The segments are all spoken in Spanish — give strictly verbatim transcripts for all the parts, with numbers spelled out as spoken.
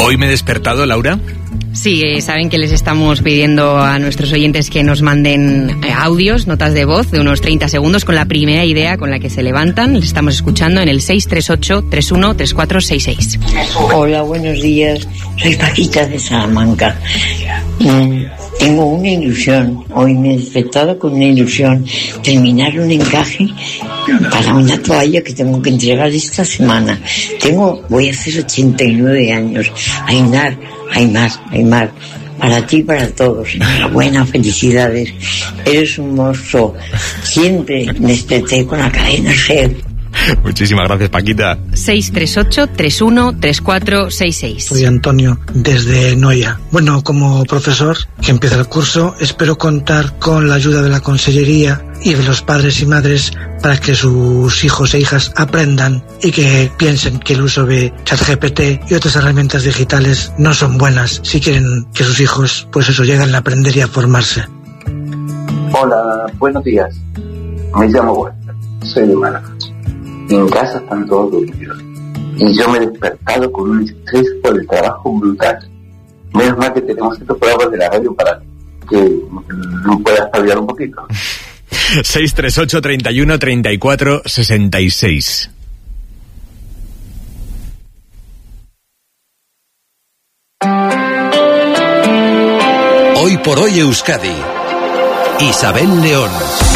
¿Hoy me he despertado, Laura? Sí, eh, saben que les estamos pidiendo a nuestros oyentes que nos manden eh, audios, notas de voz de unos treinta segundos con la primera idea con la que se levantan. Les estamos escuchando en el seis tres ocho, tres uno tres cuatro seis seis. Hola, buenos días. Soy Paquita de Salamanca. Mm, tengo una ilusión. Hoy me he despertado con una ilusión. Terminar un encaje para una toalla que tengo que entregar esta semana. Tengo, voy a hacer ochenta y nueve años. Ainar, Aymar, Aymar, para ti y para todos. Enhorabuena, felicidades. Eres un monstruo. Siempre desperté con la cadena G. Muchísimas gracias, Paquita. seis tres ocho, tres uno tres cuatro seis seis. Soy Antonio, desde Noia. Bueno, como profesor que empieza el curso, espero contar con la ayuda de la consellería y de los padres y madres para que sus hijos e hijas aprendan y que piensen que el uso de ChatGPT y otras herramientas digitales no son buenas si quieren que sus hijos, pues eso, lleguen a aprender y a formarse. Hola, buenos días. Me llamo Walter, soy de Málaga. En casa están todos dormidos y yo me he despertado con un estrés por el trabajo brutal. Menos mal que tenemos estos programas de la radio para que no pueda espabilar un poquito. seis tres ocho, treinta y uno, treinta y cuatro, sesenta y seis. Hoy por hoy Euskadi. Isabel León.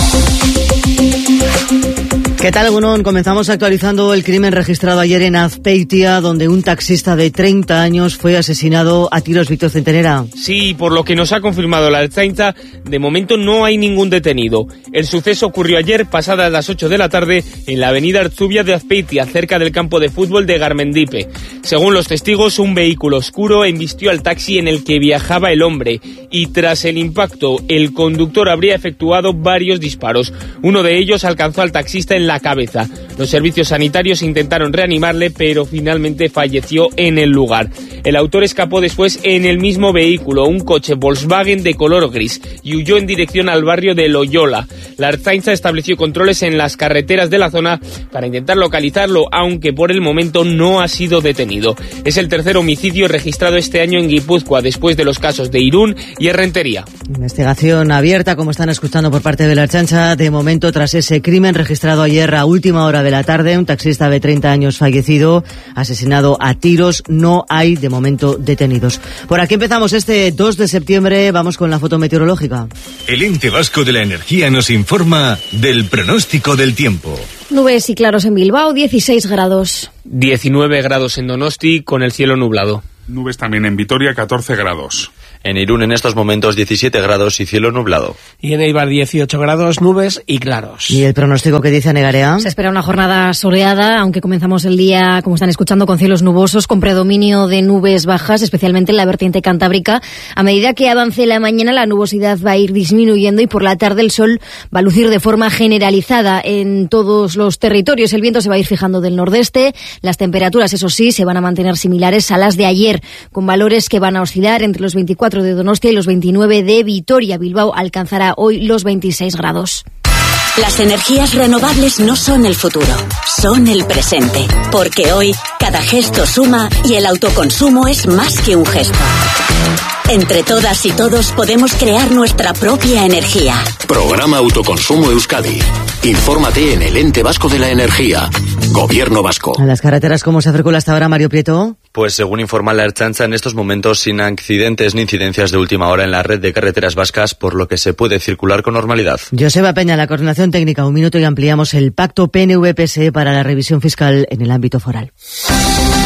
¿Qué tal, Gunón? Comenzamos actualizando el crimen registrado ayer en Azpeitia, donde un taxista de treinta años fue asesinado a tiros. Víctor Centenera. Sí, por lo que nos ha confirmado la Ertzaintza, de momento no hay ningún detenido. El suceso ocurrió ayer, pasadas las ocho de la tarde, en la avenida Artzubia de Azpeitia, cerca del campo de fútbol de Garmendipe. Según los testigos, un vehículo oscuro embistió al taxi en el que viajaba el hombre y tras el impacto, el conductor habría efectuado varios disparos. Uno de ellos alcanzó al taxista en la cabeza. Los servicios sanitarios intentaron reanimarle, pero finalmente falleció en el lugar. El autor escapó después en el mismo vehículo, un coche Volkswagen de color gris, y huyó en dirección al barrio de Loyola. La Ertzaintza estableció controles en las carreteras de la zona para intentar localizarlo, aunque por el momento no ha sido detenido. Es el tercer homicidio registrado este año en Guipúzcoa, después de los casos de Irún y Errentería. Investigación abierta, como están escuchando, por parte de la Ertzaintza. De momento, tras ese crimen registrado ayer a última hora de la tarde, un taxista de treinta años fallecido, asesinado a tiros, no hay de momento detenidos. Por aquí empezamos este dos de septiembre, vamos con la foto meteorológica. El Ente Vasco de la Energía nos informa del pronóstico del tiempo. Nubes y claros en Bilbao, dieciséis grados. diecinueve grados en Donosti, con el cielo nublado. Nubes también en Vitoria, catorce grados. En Irún en estos momentos diecisiete grados y cielo nublado. Y en Eibar dieciocho grados, nubes y claros. ¿Y el pronóstico que dice Negarea? Se espera una jornada soleada, aunque comenzamos el día, como están escuchando, con cielos nubosos, con predominio de nubes bajas, especialmente en la vertiente cantábrica. A medida que avance la mañana, la nubosidad va a ir disminuyendo y por la tarde el sol va a lucir de forma generalizada en todos los territorios. El viento se va a ir fijando del nordeste. Las temperaturas, eso sí, se van a mantener similares a las de ayer, con valores que van a oscilar entre los veinticuatro de Donostia y los veintinueve de Vitoria. Bilbao alcanzará hoy los veintiséis grados. Las energías renovables no son el futuro, son el presente. Porque hoy cada gesto suma y el autoconsumo es más que un gesto. Entre todas y todos podemos crear nuestra propia energía. Programa Autoconsumo Euskadi. Infórmate en el Ente Vasco de la Energía. Gobierno Vasco. ¿En las carreteras cómo se circula hasta ahora, Mario Prieto? Pues según informa la Ertzaintza, en estos momentos sin accidentes ni incidencias de última hora en la red de carreteras vascas, por lo que se puede circular con normalidad. Joseba Peña, la coordinación técnica. Un minuto y ampliamos el pacto P N V P S E para la revisión fiscal en el ámbito foral.